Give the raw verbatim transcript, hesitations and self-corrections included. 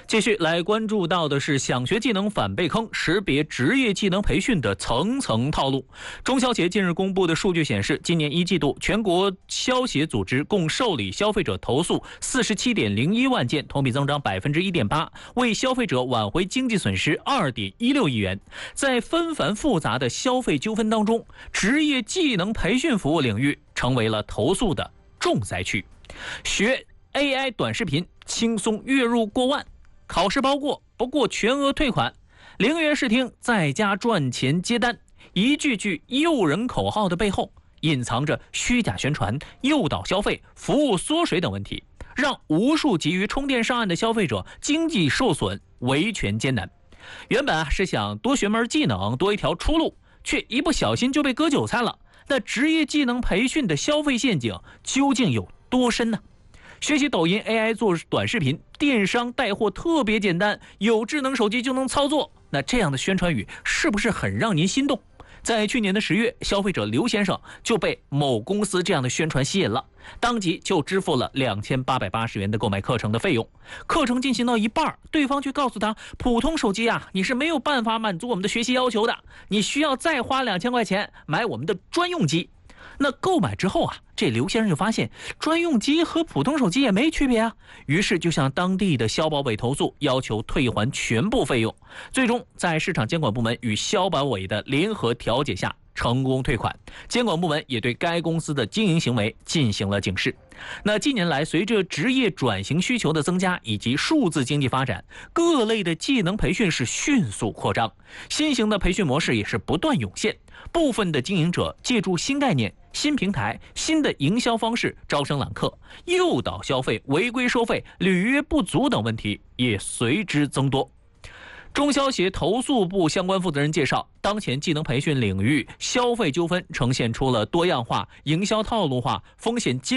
继续来关注到的是想学技能反被坑，识别职业技能培训的层层套路。中消协近日公布的数据显示，今年一季度全国消协组织共受理消费者投诉四十七点零一万件，同比增长百分之一点八，为消费者挽回经济损失二点一六亿元。在纷繁复杂的消费纠纷当中，职业技能培训服务领域成为了投诉的重灾区。学 A I 短视频轻松月入过万，考试包过，不过全额退款，零元试听，在家赚钱接单，一句句诱人口号的背后，隐藏着虚假宣传、诱导消费、服务缩水等问题，让无数急于充电上岸的消费者经济受损，维权艰难。原本啊是想多学门技能，多一条出路，却一不小心就被割韭菜了。那职业技能培训的消费陷阱究竟有多深呢？学习抖音 A I 做短视频，电商带货特别简单，有智能手机就能操作。那这样的宣传语是不是很让您心动？在去年的十月，消费者刘先生就被某公司这样的宣传吸引了，当即就支付了两千八百八十元的购买课程的费用。课程进行到一半，对方却告诉他，普通手机啊，你是没有办法满足我们的学习要求的，你需要再花两千块钱买我们的专用机。那购买之后啊，这刘先生就发现专用机和普通手机也没区别啊，于是就向当地的消保委投诉，要求退还全部费用。最终在市场监管部门与消保委的联合调解下，成功退款。监管部门也对该公司的经营行为进行了警示。那近年来，随着职业转型需求的增加以及数字经济发展，各类的技能培训是迅速扩张，新型的培训模式也是不断涌现。部分的经营者借助新概念、新平台、新的营销方式招生揽客，诱导消费、违规收费、履约不足等问题也随之增多。中消协投诉部相关负责人介绍，当前技能培训领域消费纠纷呈现出了多样化、营销套路化、风险